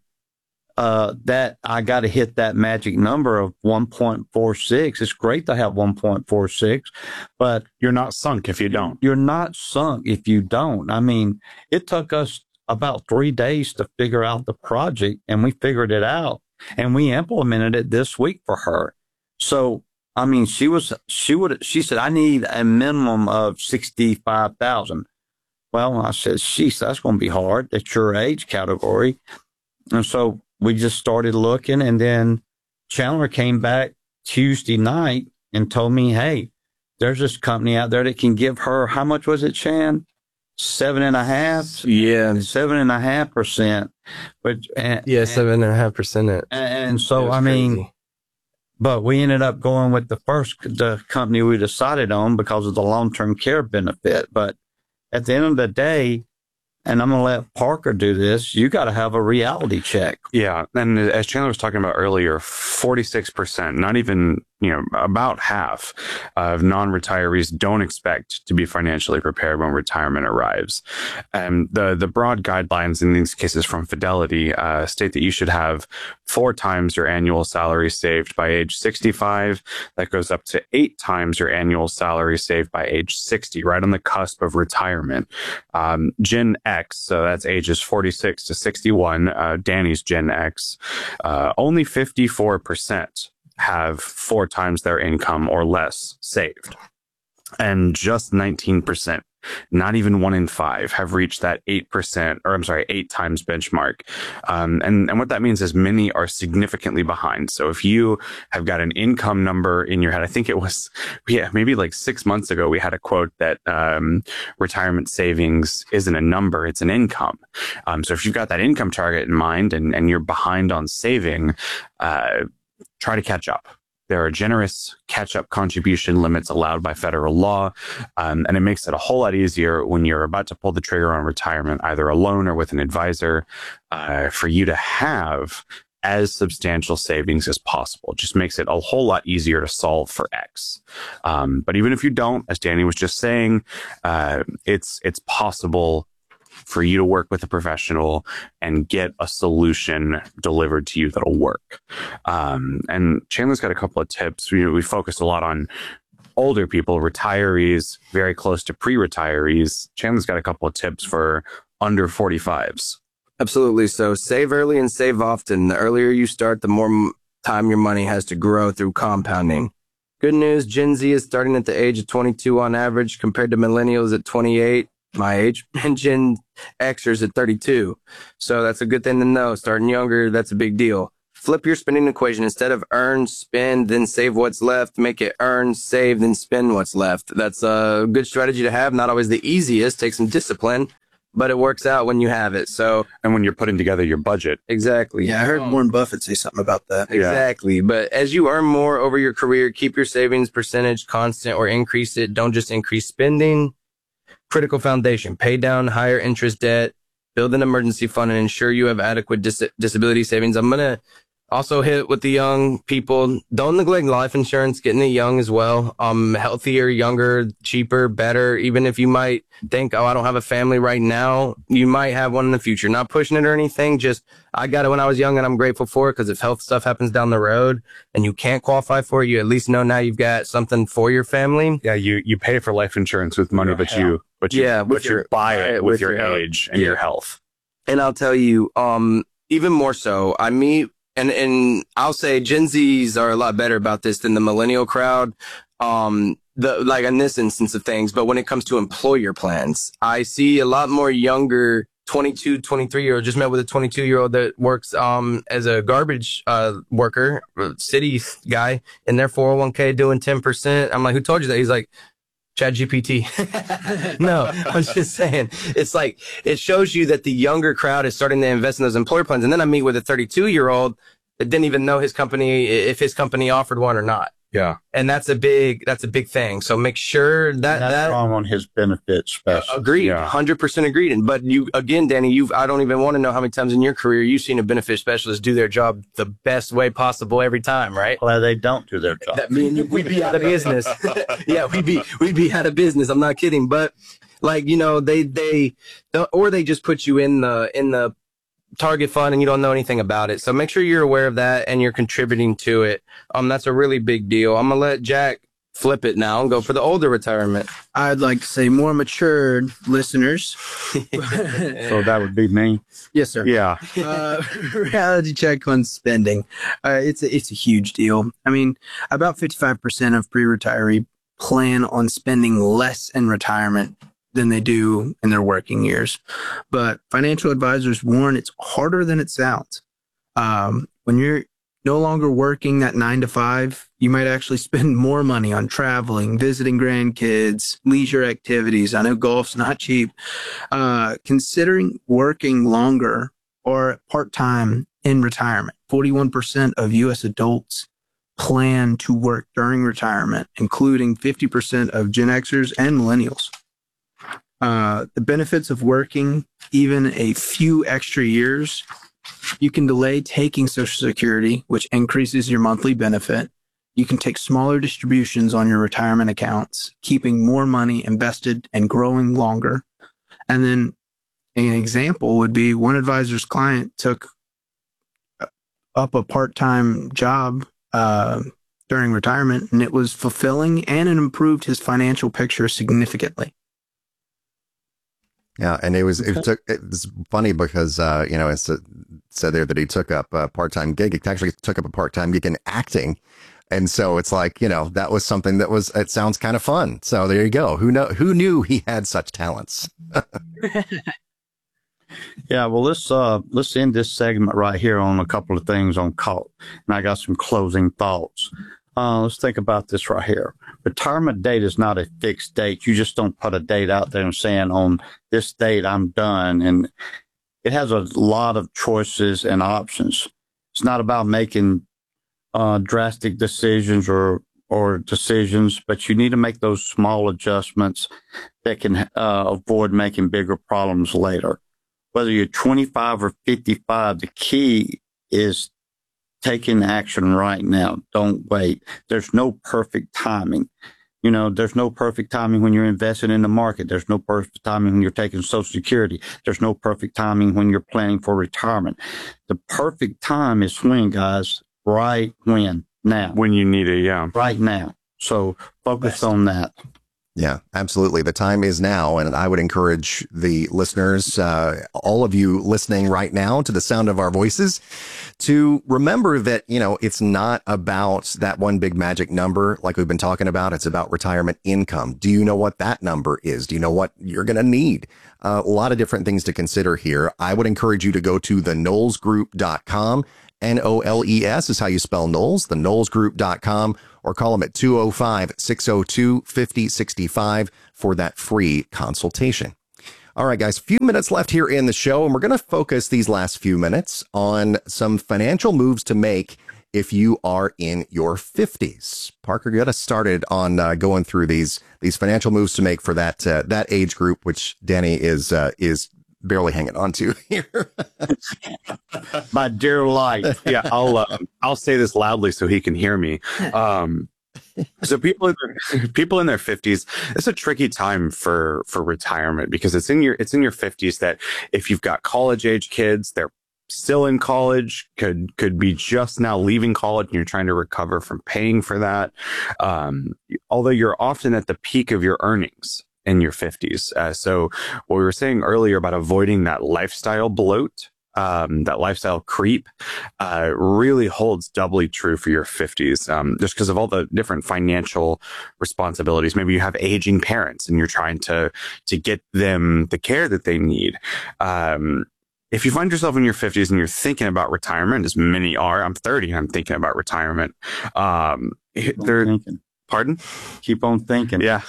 [SPEAKER 2] uh, that I got to hit that magic number of one point four six. It's great to have one point four six, but
[SPEAKER 5] You're not sunk if you don't.
[SPEAKER 2] you're not sunk if you don't. I mean, it took us about three days to figure out the project, and we figured it out, and we implemented it this week for her. So I mean, she was, she would, she said, I need a minimum of sixty-five thousand. Well, I said, sheesh, that's going to be hard at your age category. And so we just started looking, and then Chandler came back Tuesday night and told me, hey, there's this company out there that can give her, how much was it, Chan? Seven and a half?
[SPEAKER 4] Yeah.
[SPEAKER 2] Seven and a half percent. But, and,
[SPEAKER 4] Yeah, seven and a half percent.
[SPEAKER 2] And, and so, I mean, crazy. But we ended up going with the first, the company we decided on because of the long-term care benefit. But at the end of the day, and I'm going to let Parker do this, you got to have a reality check.
[SPEAKER 5] Yeah. And as Chandler was talking about earlier, forty-six percent, not even, you know, about half of non-retirees don't expect to be financially prepared when retirement arrives. And the, the broad guidelines in these cases from Fidelity uh, state that you should have four times your annual salary saved by age sixty-five. That goes up to eight times your annual salary saved by age sixty, right on the cusp of retirement. Um, Gen X, so that's ages forty-six to sixty-one, uh, Danny's Gen X, uh, only fifty-four percent have four times their income or less saved. And just nineteen percent, not even one in five, have reached that eight percent, or I'm sorry, eight times benchmark. Um, and, and what that means is many are significantly behind. So if you have got an income number in your head, I think it was, yeah, maybe like six months ago, we had a quote that um, retirement savings isn't a number, it's an income. Um, so if you've got that income target in mind and, and you're behind on saving, uh, try to catch up. There are generous catch-up contribution limits allowed by federal law, um, and it makes it a whole lot easier when you're about to pull the trigger on retirement, either alone or with an advisor, uh, for you to have as substantial savings as possible. It just makes it a whole lot easier to solve for X. Um, but even if you don't, as Danny was just saying, uh, it's it's possible for you to work with a professional and get a solution delivered to you that'll work. Um, and Chandler's got a couple of tips. We, we focused a lot on older people, retirees, very close to pre-retirees. Chandler's got a couple of tips for under forty-fives.
[SPEAKER 4] Absolutely. So save early and save often. The earlier you start, the more m- time your money has to grow through compounding. Good news, Gen Z is starting at the age of twenty-two on average compared to millennials at twenty-eight, my age, and Gen Xers at thirty-two. So that's a good thing to know. Starting younger, that's a big deal. Flip your spending equation. Instead of earn, spend, then save what's left, make it earn, save, then spend what's left. That's a good strategy to have. Not always the easiest. Takes some discipline, but it works out when you have it. So,
[SPEAKER 5] and when you're putting together your budget.
[SPEAKER 4] Exactly.
[SPEAKER 6] Yeah, I heard Warren Buffett say something about that.
[SPEAKER 4] Exactly. But as you earn more over your career, keep your savings percentage constant or increase it. Don't just increase spending. Critical foundation. Pay down higher interest debt. Build an emergency fund and ensure you have adequate dis- disability savings. I'm going to also hit with the young people. Don't neglect life insurance, getting it young as well. Um, healthier, younger, cheaper, better. Even if you might think, oh, I don't have a family right now, you might have one in the future. Not pushing it or anything. Just, I got it when I was young and I'm grateful for it, because if health stuff happens down the road and you can't qualify for it, you at least know now you've got something for your family.
[SPEAKER 5] Yeah, you, you pay for life insurance with money, but you, but you,
[SPEAKER 4] yeah,
[SPEAKER 5] but you buy it with, with your, your age and
[SPEAKER 4] yeah.
[SPEAKER 5] your health.
[SPEAKER 4] And I'll tell you, um, even more so, I meet, And and I'll say Gen Zs are a lot better about this than the millennial crowd. Um, the like in this instance of things, but when it comes to employer plans, I see a lot more younger twenty-two, twenty-three year old. Just met with a twenty-two year old that works um as a garbage uh worker, city guy, in their four oh one k doing ten percent. I'm like, who told you that? He's like, ChatGPT. No, I'm just saying, it's like, it shows you that the younger crowd is starting to invest in those employer plans. And then I meet with a thirty-two year old that didn't even know his company, if his company offered one or not.
[SPEAKER 5] Yeah.
[SPEAKER 4] And that's a big, that's a big thing. So make sure that,
[SPEAKER 2] That's
[SPEAKER 4] that
[SPEAKER 2] wrong on his benefits special.
[SPEAKER 4] agreed,
[SPEAKER 5] Yeah.
[SPEAKER 4] one hundred percent agreed. And, but you, again, Danny, you've, I don't even want to know how many times in your career you've seen a benefit specialist do their job the best way possible every time, right?
[SPEAKER 2] Well, they don't do their job.
[SPEAKER 4] That mean we'd be out of business. Yeah, we'd be we'd be out of business. I'm not kidding. But like, you know, they they or they just put you in the in the target fund and you don't know anything about it. So make sure you're aware of that and you're contributing to it. Um, that's a really big deal. I'm gonna let Jack flip it now and go for the older retirement.
[SPEAKER 6] I'd like to say more mature listeners.
[SPEAKER 2] So that would be me.
[SPEAKER 6] Yes, sir.
[SPEAKER 5] Yeah.
[SPEAKER 6] uh, reality check on spending. Uh, it's a, it's a huge deal. I mean, about fifty-five percent of pre-retiree plan on spending less in retirement than they do in their working years. But financial advisors warn it's harder than it sounds. Um, when you're no longer working that nine to five, you might actually spend more money on traveling, visiting grandkids, leisure activities. I know golf's not cheap. Uh, considering working longer or part-time in retirement, forty-one percent of U S adults plan to work during retirement, including fifty percent of Gen Xers and millennials. Uh, the benefits of working even a few extra years: you can delay taking Social Security, which increases your monthly benefit. You can take smaller distributions on your retirement accounts, keeping more money invested and growing longer. And then an example would be one advisor's client took up a part-time job uh, during retirement, and it was fulfilling and it improved his financial picture significantly.
[SPEAKER 1] Yeah, and it was it took it was funny because uh, you know it said, said there that he took up a part time gig. He actually took up a part time gig in acting, and so it's like, you know, that was something that was, it sounds kind of fun. So there you go. Who know who knew he had such talents?
[SPEAKER 2] Yeah, well, let's uh let's end this segment right here on a couple of things on cult, and I got some closing thoughts. Uh, let's think about this right here. Retirement date is not a fixed date. You just don't put a date out there and saying on this date I'm done. And it has a lot of choices and options. It's not about making uh, drastic decisions or or decisions, but you need to make those small adjustments that can uh, avoid making bigger problems later. Whether you're twenty-five or fifty-five, the key is taking action right now. Don't wait. There's no perfect timing. You know, there's no perfect timing when you're investing in the market. There's no perfect timing when you're taking Social Security. There's no perfect timing when you're planning for retirement. The perfect time is when, guys, right when, now.
[SPEAKER 5] When you need it, yeah.
[SPEAKER 2] Right now. So focus Best. on that.
[SPEAKER 1] Yeah, absolutely. The time is now. And I would encourage the listeners, uh, all of you listening right now to the sound of our voices, to remember that, you know, it's not about that one big magic number like we've been talking about. It's about retirement income. Do you know what that number is? Do you know what you're going to need? Uh, a lot of different things to consider here. I would encourage you to go to the knowles group dot com. N O L E S is how you spell Knowles, the knowles group dot com, or call them at two oh five, six oh two, five oh six five for that free consultation. All right, guys, a few minutes left here in the show, and we're going to focus these last few minutes on some financial moves to make if you are in your fifties. Parker, get us started on uh, going through these these financial moves to make for that uh, that age group, which Danny is uh, is barely hanging on to here.
[SPEAKER 2] My dear life.
[SPEAKER 5] Yeah, I'll uh, I'll say this loudly so he can hear me. Um, so people in their, people in their fifties, it's a tricky time for for retirement because it's in your it's in your fifties that if you've got college age kids, they're still in college, could could be just now leaving college, and you're trying to recover from paying for that. Um, although you're often at the peak of your earnings in your fifties. Uh, so what we were saying earlier about avoiding that lifestyle bloat, um, that lifestyle creep, uh, really holds doubly true for your fifties, um, just because of all the different financial responsibilities. Maybe you have aging parents and you're trying to, to get them the care that they need. Um, if you find yourself in your fifties and you're thinking about retirement, as many are, I'm thirty and I'm thinking about retirement. Um, they're thinking. Pardon?
[SPEAKER 2] Keep on thinking.
[SPEAKER 5] Yeah.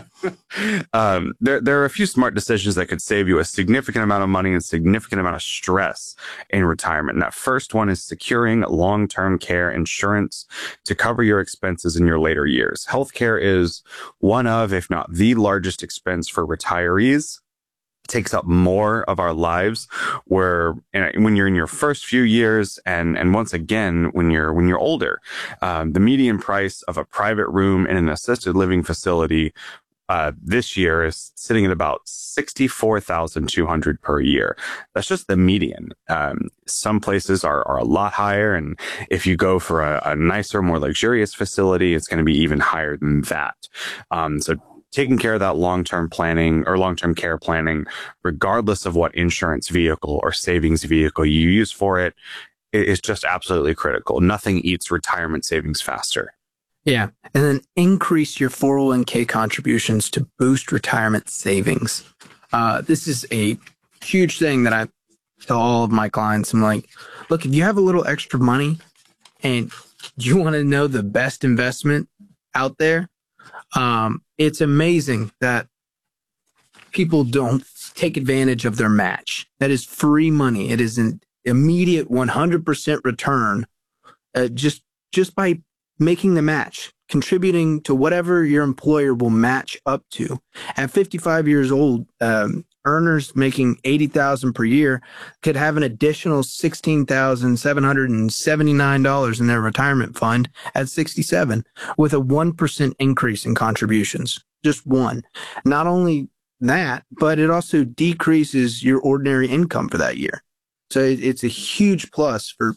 [SPEAKER 5] um, there, there are a few smart decisions that could save you a significant amount of money and significant amount of stress in retirement. And that first one is securing long-term care insurance to cover your expenses in your later years. Healthcare is one of, if not the largest expense for retirees. Takes up more of our lives, where when you're in your first few years, and and once again when you're when you're older, um, the median price of a private room in an assisted living facility uh, this year is sitting at about sixty-four thousand two hundred dollars per year. That's just the median. Um, some places are are a lot higher, and if you go for a, a nicer, more luxurious facility, it's going to be even higher than that. Um, so. Taking care of that long-term planning or long-term care planning, regardless of what insurance vehicle or savings vehicle you use for it, is just absolutely critical. Nothing eats retirement savings faster.
[SPEAKER 6] Yeah. And then increase your four oh one k contributions to boost retirement savings. Uh, this is a huge thing that I tell all of my clients. I'm like, look, if you have a little extra money and you want to know the best investment out there, um, it's amazing that people don't take advantage of their match. That is free money. It is an immediate one hundred percent return uh, just just by making the match, contributing to whatever your employer will match up to. At fifty-five years old, um, earners making eighty thousand dollars per year could have an additional sixteen thousand seven hundred seventy-nine dollars in their retirement fund at sixty-seven, with a one percent increase in contributions. Just one. Not only that, but it also decreases your ordinary income for that year. So it's a huge plus for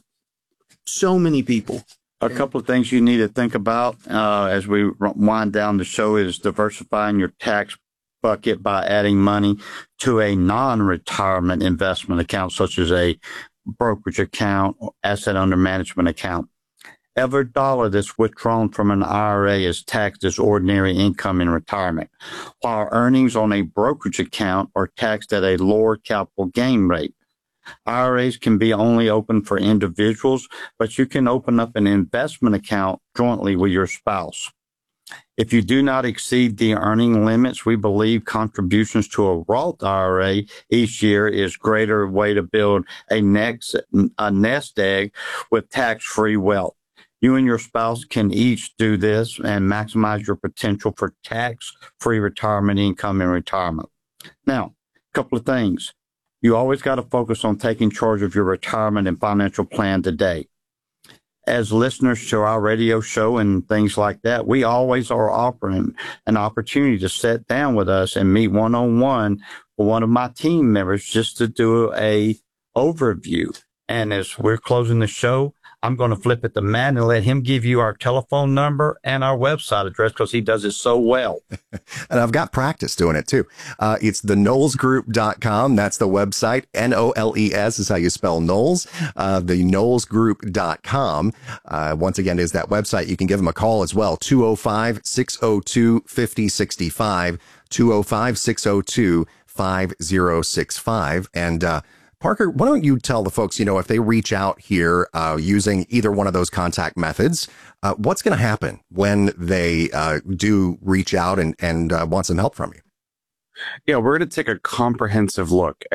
[SPEAKER 6] so many people.
[SPEAKER 2] A couple of things you need to think about uh, as we wind down the show is diversifying your tax bucket by adding money to a non-retirement investment account, such as a brokerage account or asset under management account. Every dollar that's withdrawn from an I R A is taxed as ordinary income in retirement, while earnings on a brokerage account are taxed at a lower capital gain rate. I R As can be only open for individuals, but you can open up an investment account jointly with your spouse. If you do not exceed the earning limits, we believe contributions to a Roth I R A each year is a greater way to build a next, a nest egg with tax-free wealth. You and your spouse can each do this and maximize your potential for tax-free retirement income in retirement. Now, a couple of things. You always got to focus on taking charge of your retirement and financial plan today. as listeners to our radio show and things like that, we always are offering an opportunity to sit down with us and meet one-on-one with one of my team members just to do a overview. And as we're closing the show, I'm going to flip it to Matt and let him give you our telephone number and our website address because he does it so well.
[SPEAKER 1] And I've got practice doing it too. Uh, it's the knowles group dot com. That's the website. N O L E S is how you spell Knowles. Uh, the knowles group dot com. Uh, once again, is that website. You can give them a call as well. two oh five, six oh two, five oh six five. two oh five, six oh two, five oh six five. And, uh, Parker, why don't you tell the folks, you know, if they reach out here uh, using either one of those contact methods, uh, what's going to happen when they uh, do reach out and, and uh, want some help from you?
[SPEAKER 5] Yeah, we're going to take a comprehensive look